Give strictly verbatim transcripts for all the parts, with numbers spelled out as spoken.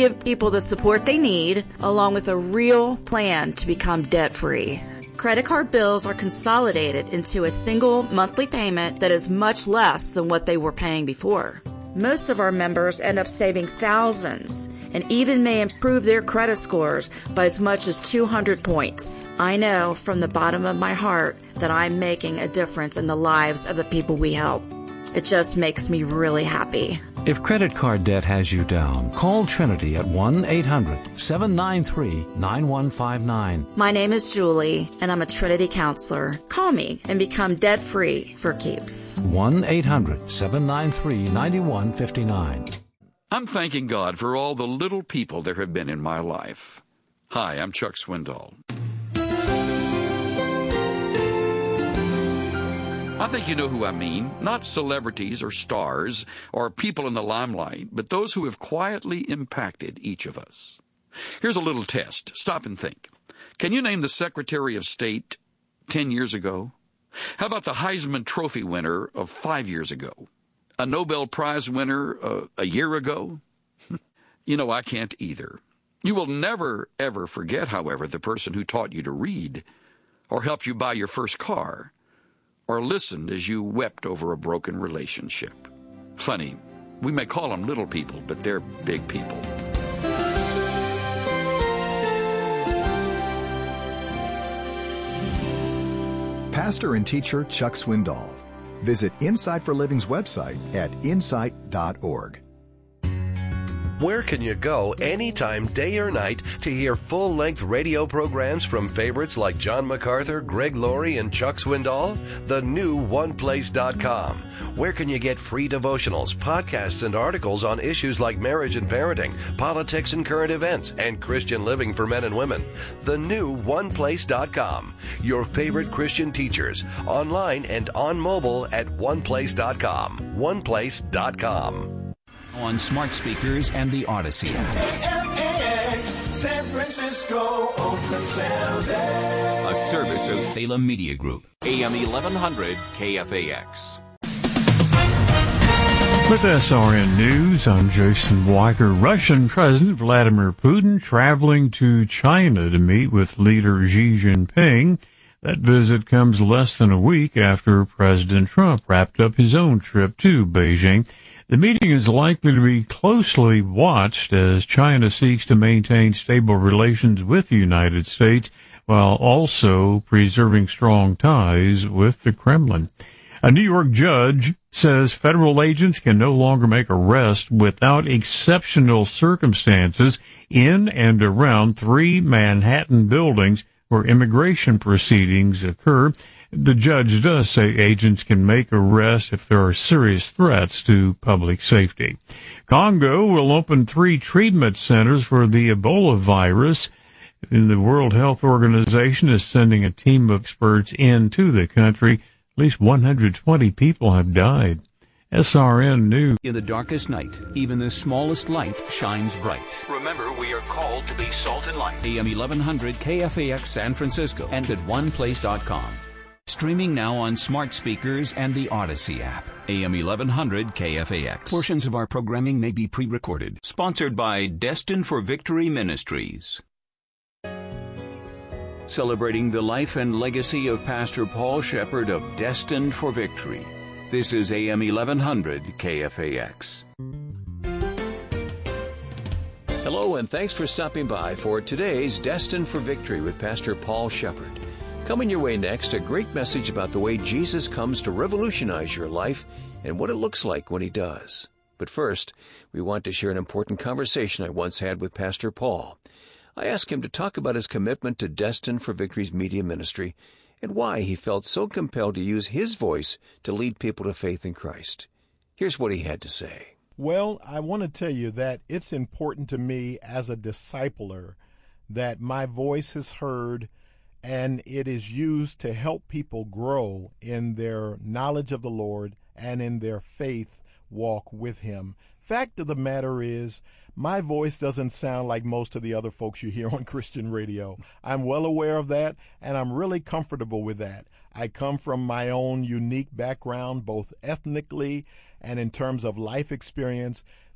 give people the support they need, along with a real plan to become debt-free. Credit card bills are consolidated into a single monthly payment that is much less than what they were paying before. Most of our members end up saving thousands and even may improve their credit scores by as much as two hundred points. I know from the bottom of my heart that I'm making a difference in the lives of the people we help. It just makes me really happy. If credit card debt has you down, call Trinity at one eight hundred seven nine three nine one five nine. My name is Julie, and I'm a Trinity counselor. Call me and become debt-free for keeps. one eight hundred seven nine three nine one five nine. I'm thanking God for all the little people there have been in my life. Hi, I'm Chuck Swindoll. I think you know who I mean. Not celebrities or stars or people in the limelight, but those who have quietly impacted each of us. Here's a little test. Stop and think. Can you name the Secretary of State ten years ago? How about the Heisman Trophy winner of five years ago? A Nobel Prize winner uh, a year ago? You know, I can't either. You will never, ever forget, however, the person who taught you to read or helped you buy your first car, or listened as you wept over a broken relationship. Funny, we may call them little people, but they're big people. Pastor and teacher Chuck Swindoll. Visit Insight for Living's website at insight dot org. Where can you go anytime, day or night, to hear full-length radio programs from favorites like John MacArthur, Greg Laurie, and Chuck Swindoll? The new one place dot com. Where can you get free devotionals, podcasts, and articles on issues like marriage and parenting, politics and current events, and Christian living for men and women? The new one place dot com. Your favorite Christian teachers, online and on mobile at one place dot com. one place dot com. On smart speakers and the Odyssey app. A M A X, San Francisco, Oakland, San Jose. A service of Salem Media Group. A M eleven hundred K F A X. With S R N News, I'm Jason Walker. Russian President Vladimir Putin traveling to China to meet with leader Xi Jinping. That visit comes less than a week after President Trump wrapped up his own trip to Beijing. The meeting is likely to be closely watched as China seeks to maintain stable relations with the United States while also preserving strong ties with the Kremlin. A New York judge says federal agents can no longer make arrests without exceptional circumstances in and around three Manhattan buildings where immigration proceedings occur. The judge does say agents can make arrests if there are serious threats to public safety. Congo will open three treatment centers for the Ebola virus. The World Health Organization is sending a team of experts into the country. At least one hundred twenty people have died. S R N News. In the darkest night, even the smallest light shines bright. Remember, we are called to be salt and light. A M eleven hundred K F A X San Francisco and at one place dot com. Streaming now on smart speakers and the Odyssey app. A M eleven hundred K F A X. Portions of our programming may be pre-recorded. Sponsored by Destined for Victory Ministries. Celebrating the life and legacy of Pastor Paul Shepherd of Destined for Victory. This is A M eleven hundred K F A X. Hello, and thanks for stopping by for today's Destined for Victory with Pastor Paul Shepherd. Coming your way next, a great message about the way Jesus comes to revolutionize your life and what it looks like when he does. But first, we want to share an important conversation I once had with Pastor Paul. I asked him to talk about his commitment to Destined for Victory's media ministry and why he felt so compelled to use his voice to lead people to faith in Christ. Here's what he had to say. Well, I want to tell you that it's important to me as a discipler that my voice is heard and it is used to help people grow in their knowledge of the Lord and in their faith walk with him. Fact of the matter is, my voice doesn't sound like most of the other folks you hear on Christian radio. I'm well aware of that, and I'm really comfortable with that. I come from my own unique background, both ethnically and in terms of life experience,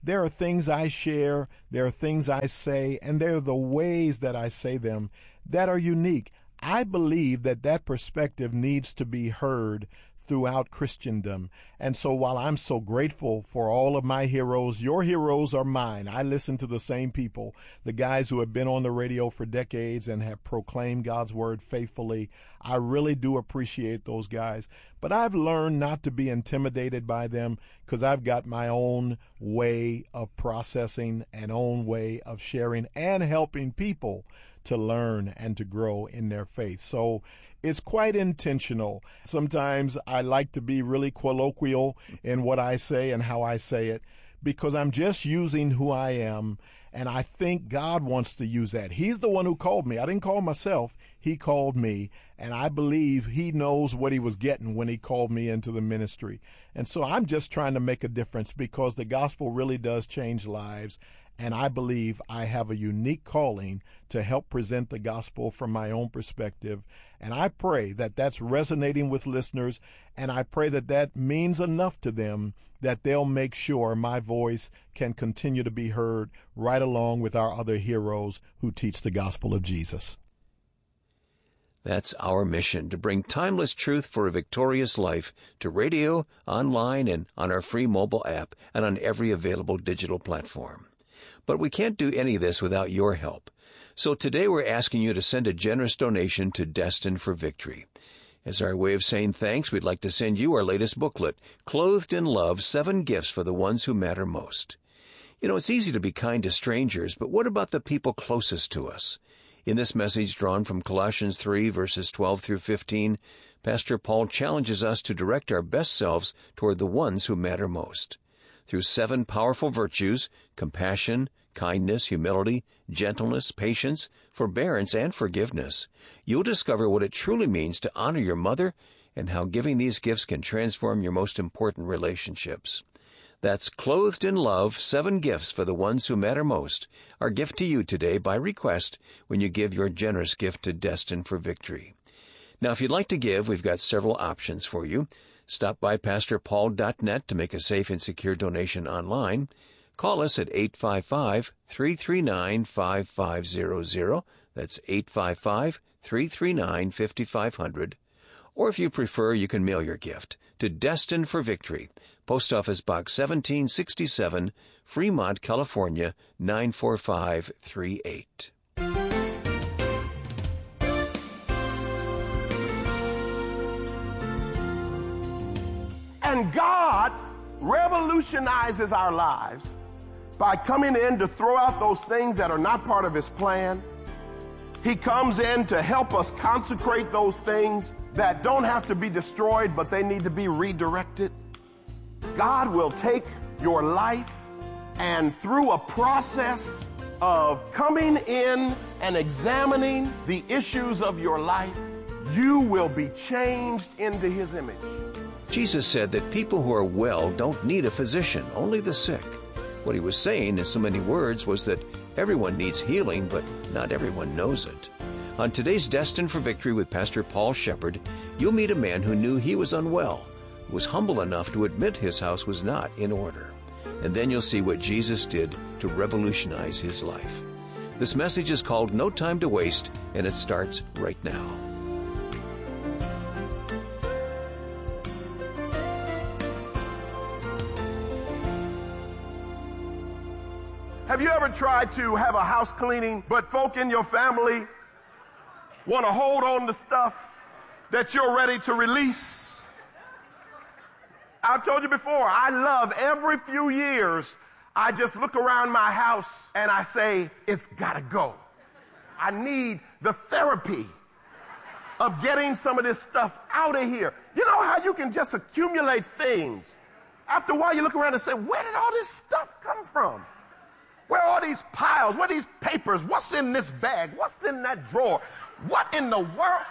there are things I share, there are things I say, and there are the ways that I say them that are unique. I believe that that perspective needs to be heard throughout Christendom. And so while I'm so grateful for all of my heroes, your heroes are mine. I listen to the same people, the guys who have been on the radio for decades and have proclaimed God's word faithfully. I really do appreciate those guys. But I've learned not to be intimidated by them because I've got my own way of processing and own way of sharing and helping people to learn and to grow in their faith. So it's quite intentional. Sometimes I like to be really colloquial in what I say and how I say it because I'm just using who I am, and I think God wants to use that. He's the one who called me. I didn't call myself. He called me, and I believe he knows what he was getting when he called me into the ministry. And so I'm just trying to make a difference because the gospel really does change lives. And I believe I have a unique calling to help present the gospel from my own perspective. And I pray that that's resonating with listeners. And I pray that that means enough to them that they'll make sure my voice can continue to be heard right along with our other heroes who teach the gospel of Jesus. That's our mission, to bring timeless truth for a victorious life to radio, online, and on our free mobile app, and on every available digital platform. But we can't do any of this without your help. So today we're asking you to send a generous donation to Destined for Victory. As our way of saying thanks, we'd like to send you our latest booklet, Clothed in Love, Seven Gifts for the Ones Who Matter Most. You know, it's easy to be kind to strangers, but what about the people closest to us? In this message drawn from Colossians three, verses twelve through fifteen, Pastor Paul challenges us to direct our best selves toward the ones who matter most. Through seven powerful virtues, compassion, kindness, humility, gentleness, patience, forbearance, and forgiveness, you'll discover what it truly means to honor your mother and how giving these gifts can transform your most important relationships. That's Clothed in Love, Seven Gifts for the Ones Who Matter Most, our gift to you today by request when you give your generous gift to Destined for Victory. Now, if you'd like to give, we've got several options for you. Stop by pastor paul dot net to make a safe and secure donation online. Call us at eight five five, three three nine, five five zero zero. That's eight five five, three three nine, five five zero zero. Or if you prefer, you can mail your gift to Destined for Victory, Post Office Box seventeen sixty-seven, Fremont, California, nine four five three eight. And God revolutionizes our lives by coming in to throw out those things that are not part of his plan. He comes in to help us consecrate those things that don't have to be destroyed, but they need to be redirected. God will take your life and through a process of coming in and examining the issues of your life, you will be changed into his image. Jesus said that people who are well don't need a physician, only the sick. What he was saying in so many words was that everyone needs healing, but not everyone knows it. On today's Destined for Victory with Pastor Paul Shepard, you'll meet a man who knew he was unwell, who was humble enough to admit his house was not in order. And then you'll see what Jesus did to revolutionize his life. This message is called No Time to Waste, and it starts right now. Have you ever tried to have a house cleaning, but folk in your family want to hold on to stuff that you're ready to release? I've told you before, I love every few years, I just look around my house and I say, it's got to go. I need the therapy of getting some of this stuff out of here. You know how you can just accumulate things? After a while, you look around and say, where did all this stuff come from? Where are all these piles? Where are these papers? What's in this bag? What's in that drawer? What in the world?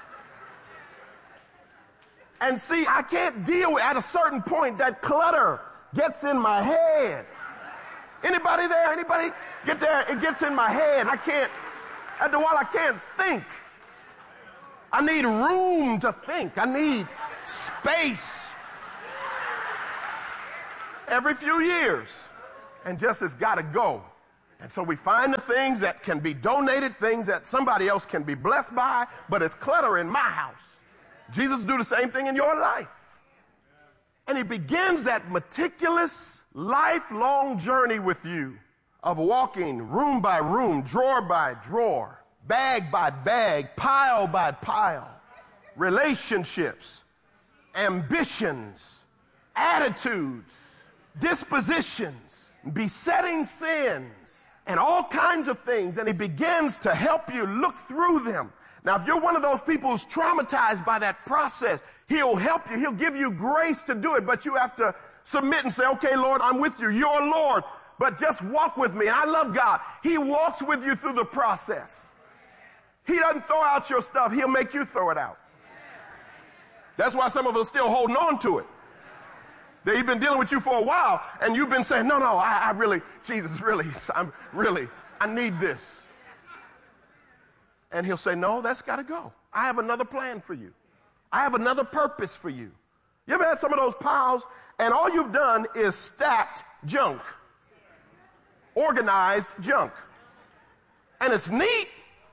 And see, I can't deal with, at a certain point, that clutter gets in my head. Anybody there? Anybody get there? It gets in my head. I can't, after a while, I can't think. I need room to think. I need space. Every few years, and just it's got to go. And so we find the things that can be donated, things that somebody else can be blessed by, but it's clutter in my house. Jesus do the same thing in your life. And he begins that meticulous, lifelong journey with you of walking room by room, drawer by drawer, bag by bag, pile by pile, relationships, ambitions, attitudes, dispositions, besetting sins, and all kinds of things. And he begins to help you look through them. Now, if you're one of those people who's traumatized by that process, he'll help you. He'll give you grace to do it, but you have to submit and say, okay, Lord, I'm with you. You're Lord, but just walk with me. And I love God. He walks with you through the process. He doesn't throw out your stuff. He'll make you throw it out. That's why some of us are still holding on to it. They've been dealing with you for a while, and you've been saying, no, no, I, I really, Jesus, really, I'm really, I need this. And he'll say, no, that's got to go. I have another plan for you. I have another purpose for you. You ever had some of those piles, and all you've done is stacked junk, organized junk, and it's neat,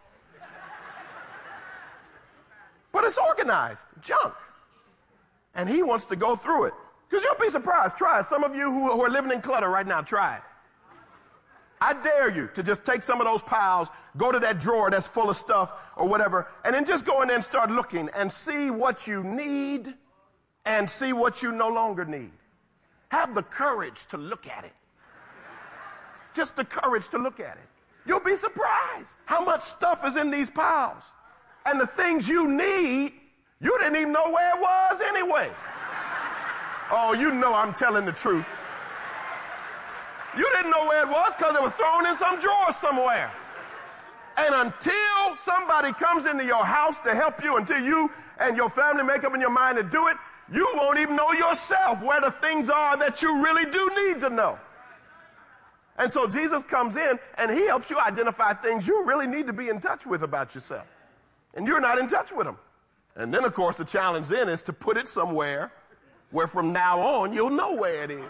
but it's organized junk, and he wants to go through it. Because you'll be surprised. Try it. Some of you who, who are living in clutter right now, try it. I dare you to just take some of those piles, go to that drawer that's full of stuff or whatever, and then just go in there and start looking and see what you need and see what you no longer need. Have the courage to look at it. Just the courage to look at it. You'll be surprised how much stuff is in these piles. And the things you need, you didn't even know where it was anyway. Oh, you know I'm telling the truth. You didn't know where it was because it was thrown in some drawer somewhere. And until somebody comes into your house to help you, until you and your family make up in your mind to do it, you won't even know yourself where the things are that you really do need to know. And so Jesus comes in and he helps you identify things you really need to be in touch with about yourself. And you're not in touch with them. And then, of course, the challenge then is to put it somewhere where from now on you'll know where it is.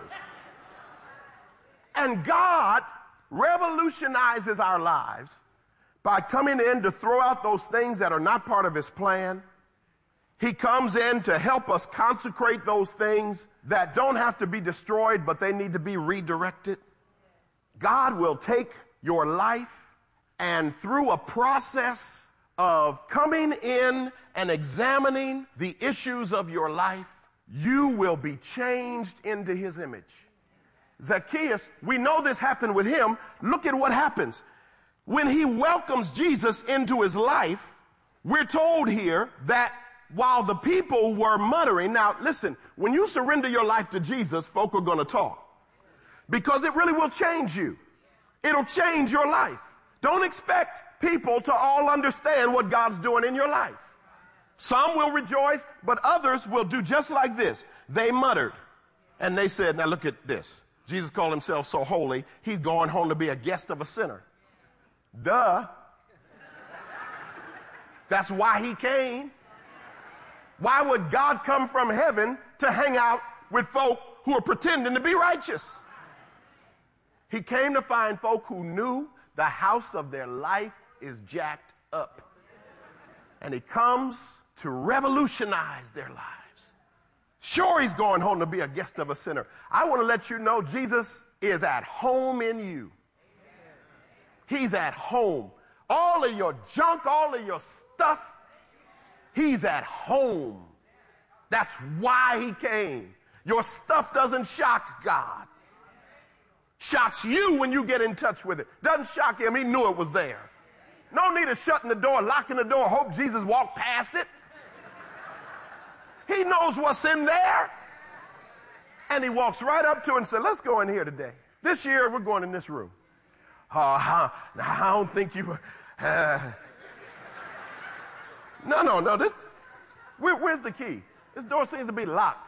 And God revolutionizes our lives by coming in to throw out those things that are not part of his plan. He comes in to help us consecrate those things that don't have to be destroyed, but they need to be redirected. God will take your life and through a process of coming in and examining the issues of your life, you will be changed into his image. Zacchaeus, we know this happened with him. Look at what happens. When he welcomes Jesus into his life, we're told here that while the people were muttering, now listen, when you surrender your life to Jesus, folk are going to talk. Because it really will change you. It'll change your life. Don't expect people to all understand what God's doing in your life. Some will rejoice, but others will do just like this. They muttered, and they said, now look at this. Jesus called himself so holy, he's going home to be a guest of a sinner. Duh. That's why he came. Why would God come from heaven to hang out with folk who are pretending to be righteous? He came to find folk who knew the house of their life is jacked up. And he comes to revolutionize their lives. Sure, he's going home to be a guest of a sinner. I want to let you know Jesus is at home in you. He's at home. All of your junk, all of your stuff, he's at home. That's why he came. Your stuff doesn't shock God. Shocks you when you get in touch with it. Doesn't shock him. He knew it was there. No need of shutting the door, locking the door, hope Jesus walked past it. He knows what's in there. And he walks right up to it and said, let's go in here today. This year, we're going in this room. Uh, now, I don't think you... Uh, no, no, no. This, where, where's the key? This door seems to be locked.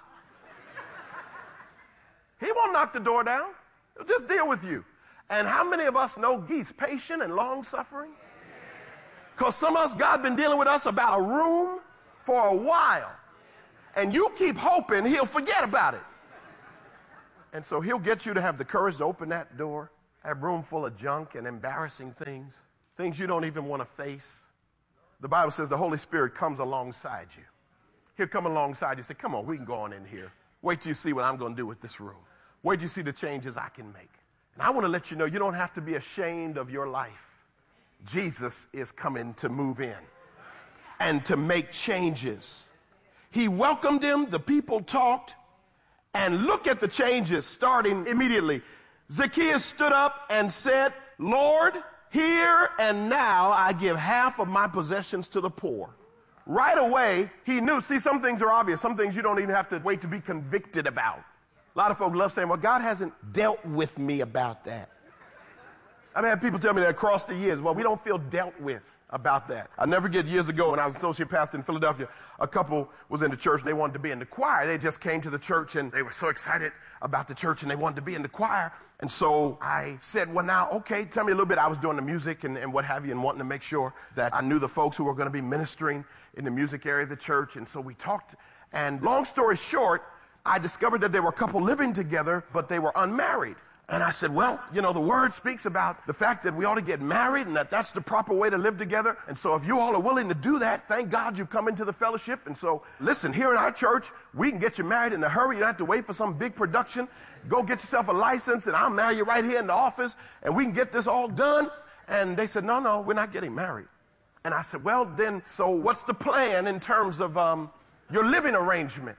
He won't knock the door down. He'll just deal with you. And how many of us know he's patient and long-suffering? Because some of us, God been dealing with us about a room for a while. And you keep hoping he'll forget about it. And so he'll get you to have the courage to open that door, have room full of junk and embarrassing things, things you don't even want to face. The Bible says the Holy Spirit comes alongside you. He'll come alongside you and say, come on, we can go on in here. Wait till you see what I'm going to do with this room. Wait till you see the changes I can make. And I want to let you know you don't have to be ashamed of your life. Jesus is coming to move in and to make changes. He welcomed him. The people talked. And look at the changes starting immediately. Zacchaeus stood up and said, Lord, here and now I give half of my possessions to the poor. Right away, he knew. See, some things are obvious. Some things you don't even have to wait to be convicted about. A lot of folks love saying, well, God hasn't dealt with me about that. I've had people tell me that across the years. Well, we don't feel dealt with about that. I'll never forget years ago when I was associate pastor in Philadelphia, a couple was in the church. They wanted to be in the choir. They just came to the church and they were so excited about the church and they wanted to be in the choir. And so I said, well, now, okay, tell me a little bit. I was doing the music and, and what have you and wanting to make sure that I knew the folks who were going to be ministering in the music area of the church. And so we talked. And long story short, I discovered that there were a couple living together, but they were unmarried. And I said, well, you know, the word speaks about the fact that we ought to get married and that that's the proper way to live together. And so if you all are willing to do that, thank God you've come into the fellowship. And so listen, here in our church, we can get you married in a hurry. You don't have to wait for some big production. Go get yourself a license and I'll marry you right here in the office and we can get this all done. And they said, no, no, we're not getting married. And I said, well, then, so what's the plan in terms of um, your living arrangement?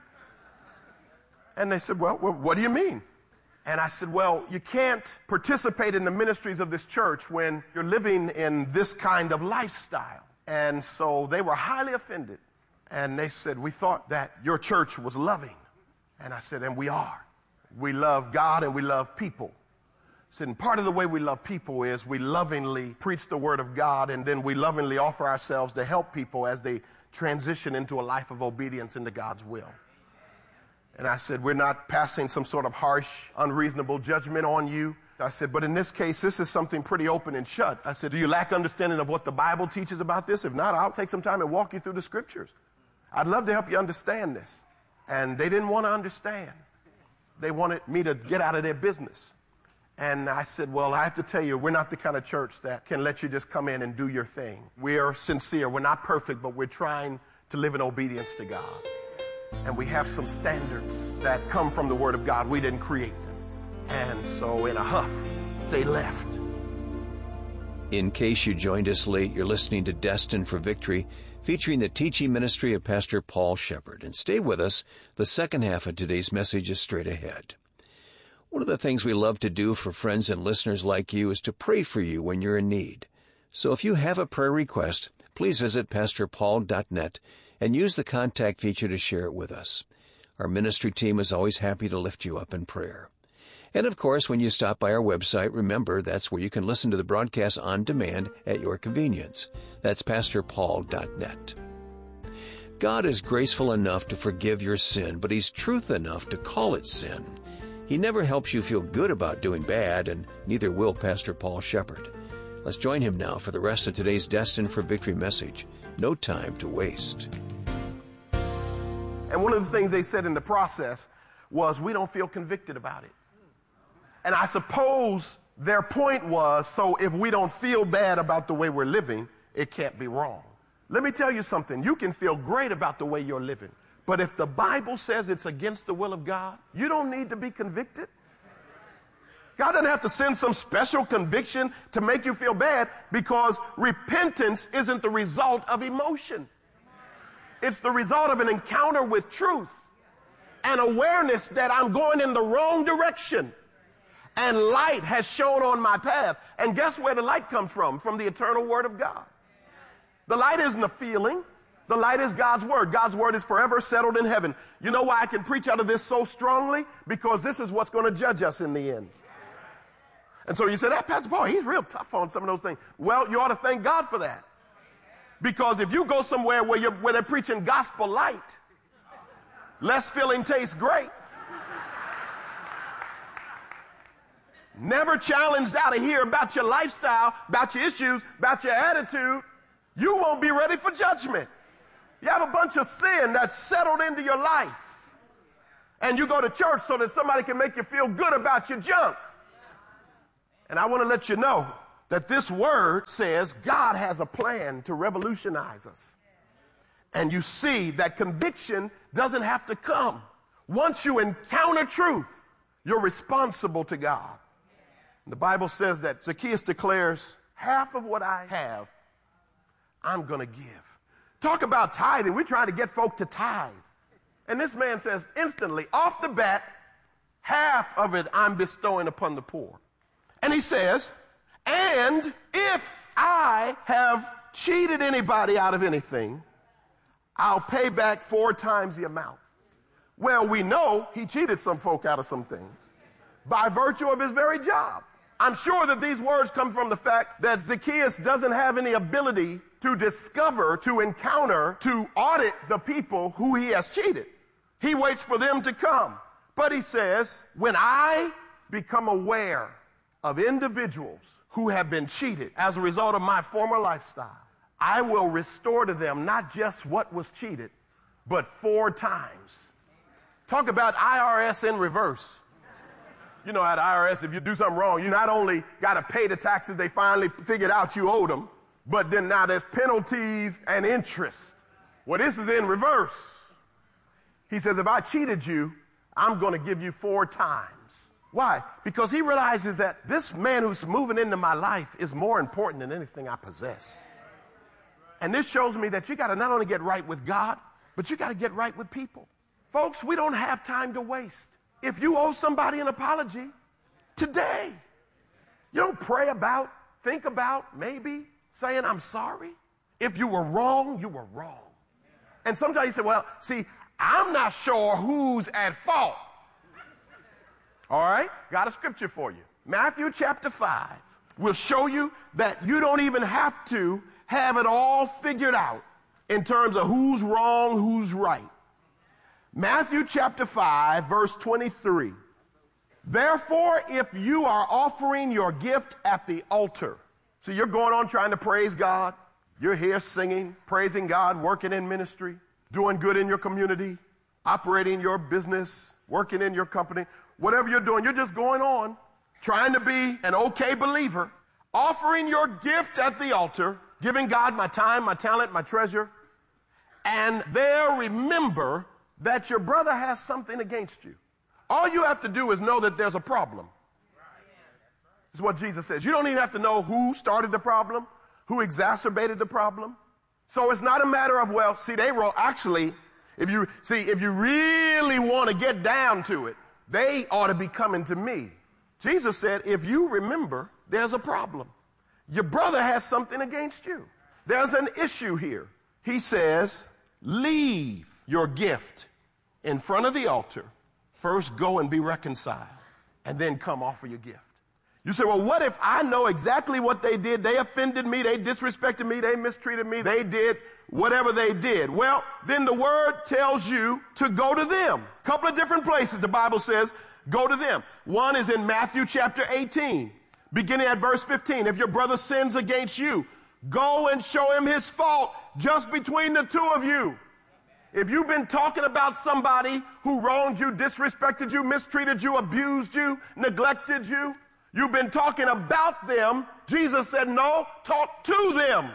And they said, well, well, what do you mean? And I said, well, you can't participate in the ministries of this church when you're living in this kind of lifestyle. And so they were highly offended. And they said, we thought that your church was loving. And I said, and we are. We love God and we love people. I said, and part of the way we love people is we lovingly preach the word of God and then we lovingly offer ourselves to help people as they transition into a life of obedience into God's will. And I said, we're not passing some sort of harsh, unreasonable judgment on you. I said, but in this case, this is something pretty open and shut. I said, do you lack understanding of what the Bible teaches about this? If not, I'll take some time and walk you through the scriptures. I'd love to help you understand this. And they didn't want to understand. They wanted me to get out of their business. And I said, well, I have to tell you, we're not the kind of church that can let you just come in and do your thing. We're sincere. We're not perfect, but we're trying to live in obedience to God. And we have some standards that come from the Word of God. We didn't create them. And so in a huff, they left. In case you joined us late, you're listening to Destined for Victory, featuring the teaching ministry of Pastor Paul Shepard. And stay with us. The second half of today's message is straight ahead. One of the things we love to do for friends and listeners like you is to pray for you when you're in need. So if you have a prayer request, please visit pastor paul dot net and use the contact feature to share it with us. Our ministry team is always happy to lift you up in prayer. And of course, when you stop by our website, remember that's where you can listen to the broadcast on demand at your convenience. That's pastor paul dot net. God is graceful enough to forgive your sin, but He's truth enough to call it sin. He never helps you feel good about doing bad, and neither will Pastor Paul Shepard. Let's join him now for the rest of today's Destined for Victory message. No time to waste. And one of the things they said in the process was, we don't feel convicted about it. And I suppose their point was, so if we don't feel bad about the way we're living, it can't be wrong. Let me tell you something. You can feel great about the way you're living. But if the Bible says it's against the will of God, you don't need to be convicted. God doesn't have to send some special conviction to make you feel bad, because repentance isn't the result of emotion. It's the result of an encounter with truth, an awareness that I'm going in the wrong direction, and light has shone on my path. And guess where the light comes from? From the eternal Word of God. The light isn't a feeling. The light is God's Word. God's Word is forever settled in heaven. You know why I can preach out of this so strongly? Because this is what's going to judge us in the end. And so you say, that Pastor Paul, he's real tough on some of those things. Well, you ought to thank God for that. Because if you go somewhere where, you're, where they're preaching gospel light, less filling tastes great. Never challenged out of here about your lifestyle, about your issues, about your attitude, you won't be ready for judgment. You have a bunch of sin that's settled into your life. And you go to church so that somebody can make you feel good about your junk. And I want to let you know that this word says God has a plan to revolutionize us. And you see that conviction doesn't have to come. Once you encounter truth, you're responsible to God. The Bible says that Zacchaeus declares, half of what I have, I'm going to give. Talk about tithing. We're trying to get folk to tithe. And this man says instantly, off the bat, half of it I'm bestowing upon the poor. And he says, and if I have cheated anybody out of anything, I'll pay back four times the amount. Well, we know he cheated some folk out of some things by virtue of his very job. I'm sure that these words come from the fact that Zacchaeus doesn't have any ability to discover, to encounter, to audit the people who he has cheated. He waits for them to come. But he says, when I become aware of individuals who have been cheated as a result of my former lifestyle, I will restore to them not just what was cheated, but four times. Talk about I R S in reverse. You know, at I R S, if you do something wrong, you not only got to pay the taxes they finally figured out you owed them, but then now there's penalties and interest. Well, this is in reverse. He says, if I cheated you, I'm going to give you four times. Why? Because he realizes that this man who's moving into my life is more important than anything I possess. And this shows me that you got to not only get right with God, but you got to get right with people. Folks, we don't have time to waste. If you owe somebody an apology, today, you don't pray about, think about, maybe saying, I'm sorry. If you were wrong, you were wrong. And sometimes you say, well, see, I'm not sure who's at fault. All right? Got a scripture for you. Matthew chapter five will show you that you don't even have to have it all figured out in terms of who's wrong, who's right. Matthew chapter five, verse twenty-three. Therefore, if you are offering your gift at the altar, so you're going on trying to praise God, you're here singing, praising God, working in ministry, doing good in your community, operating your business, working in your company, whatever you're doing, you're just going on, trying to be an okay believer, offering your gift at the altar, giving God my time, my talent, my treasure, and there remember that your brother has something against you. All you have to do is know that there's a problem. This is what Jesus says. You don't even have to know who started the problem, who exacerbated the problem. So it's not a matter of, well, see, they were actually, if you see, if you really want to get down to it, they ought to be coming to me. Jesus said, if you remember, there's a problem. Your brother has something against you. There's an issue here. He says, leave your gift in front of the altar. First go and be reconciled, and then come offer your gift. You say, well, what if I know exactly what they did? They offended me, they disrespected me, they mistreated me, they did whatever they did. Well, then the word tells you to go to them. A couple of different places the Bible says, go to them. One is in Matthew chapter eighteen, beginning at verse fifteen. If your brother sins against you, go and show him his fault just between the two of you. If you've been talking about somebody who wronged you, disrespected you, mistreated you, abused you, neglected you, you've been talking about them, Jesus said, no, talk to them.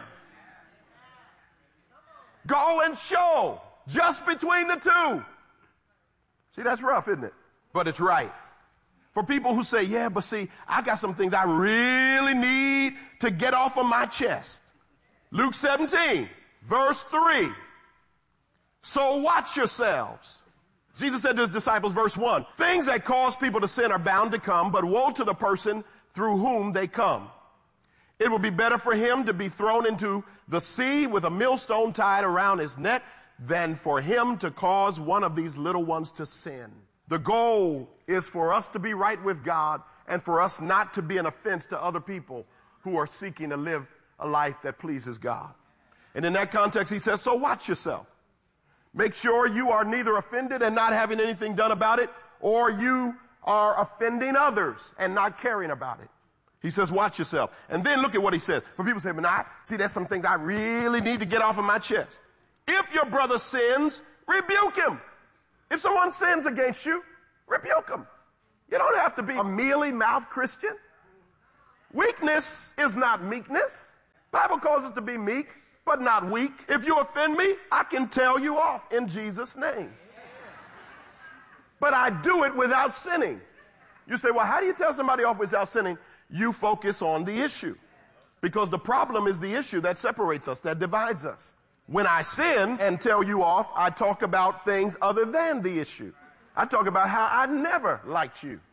Go and show just between the two. See, that's rough, isn't it? But it's right. For people who say, yeah, but see, I got some things I really need to get off of my chest. Luke seventeen, verse three. So watch yourselves. Jesus said to his disciples, verse one, things that cause people to sin are bound to come, but woe to the person through whom they come. It will be better for him to be thrown into the sea with a millstone tied around his neck than for him to cause one of these little ones to sin. The goal is for us to be right with God and for us not to be an offense to other people who are seeking to live a life that pleases God. And in that context, he says, so watch yourself. Make sure you are neither offended and not having anything done about it, or you are offending others and not caring about it. He says, watch yourself. And then look at what he says. For people say, but I see, there's some things I really need to get off of my chest. If your brother sins, rebuke him. If someone sins against you, rebuke them. You don't have to be a mealy-mouthed Christian. Weakness is not meekness. Bible calls us to be meek, but not weak. If you offend me, I can tell you off in Jesus' name. But I do it without sinning. You say, well, how do you tell somebody off without sinning? You focus on the issue. Because the problem is the issue that separates us, that divides us. When I sin and tell you off, I talk about things other than the issue. I talk about how I never liked you.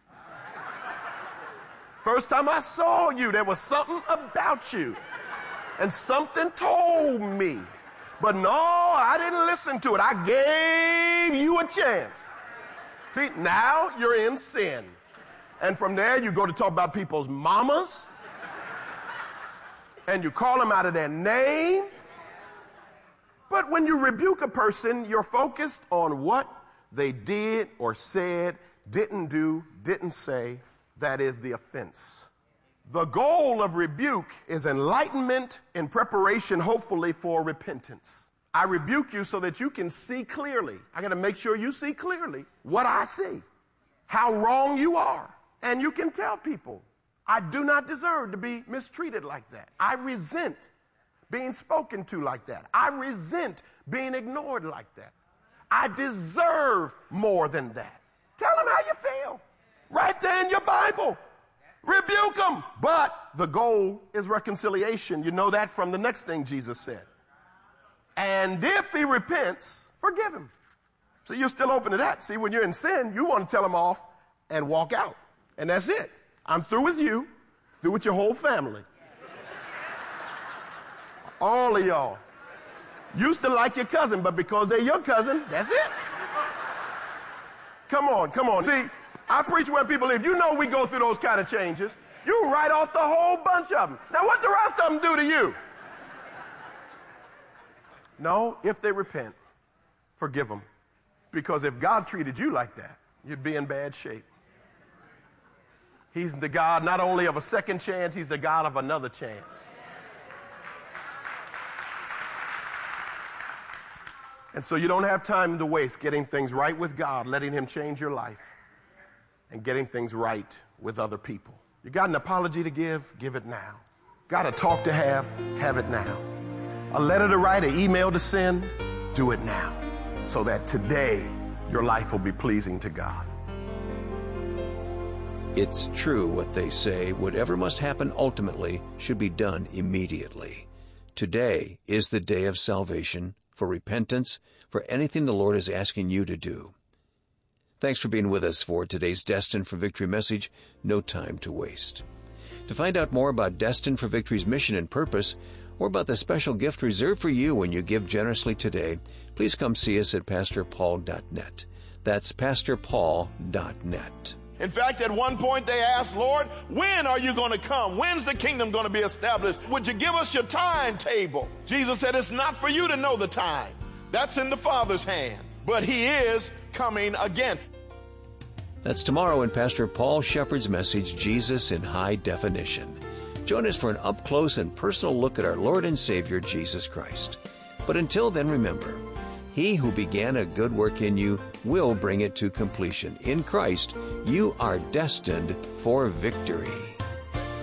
First time I saw you, there was something about you. And something told me. But no, I didn't listen to it. I gave you a chance. See, now you're in sin. And from there, you go to talk about people's mamas. And you call them out of their name. But when you rebuke a person, you're focused on what they did or said, didn't do, didn't say. That is the offense. The goal of rebuke is enlightenment in preparation, hopefully, for repentance. I rebuke you so that you can see clearly. I got to make sure you see clearly what I see, how wrong you are. And you can tell people, I do not deserve to be mistreated like that. I resent being spoken to like that. I resent being ignored like that. I deserve more than that. Tell them how you feel. Right there in your Bible. Rebuke them. But the goal is reconciliation. You know that from the next thing Jesus said. And if he repents, forgive him. So you're still open to that. See, when you're in sin, you want to tell him off and walk out. And that's it. I'm through with you, through with your whole family. All of y'all. Used to like your cousin, but because they're your cousin, that's it. Come on, come on. See, I preach where people live. You know we go through those kind of changes. You write off the whole bunch of them. Now what the rest of them do to you? No, if they repent, forgive them. Because if God treated you like that, you'd be in bad shape. He's the God not only of a second chance, he's the God of another chance. And so you don't have time to waste getting things right with God, letting him change your life, and getting things right with other people. You got an apology to give? Give it now. Got a talk to have? Have it now. A letter to write, an email to send? Do it now. So that today your life will be pleasing to God. It's true what they say. Whatever must happen ultimately should be done immediately. Today is the day of salvation, for repentance, for anything the Lord is asking you to do. Thanks for being with us for today's Destined for Victory message, No Time to Waste. To find out more about Destined for Victory's mission and purpose, or about the special gift reserved for you when you give generously today, please come see us at pastor paul dot net. That's pastor paul dot net. In fact, at one point they asked, Lord, when are you going to come? When's the kingdom going to be established? Would you give us your timetable? Jesus said, it's not for you to know the time. That's in the Father's hand. But he is coming again. That's tomorrow in Pastor Paul Shepard's message, Jesus in High Definition. Join us for an up-close and personal look at our Lord and Savior, Jesus Christ. But until then, remember, he who began a good work in you will bring it to completion. In Christ, you are destined for victory.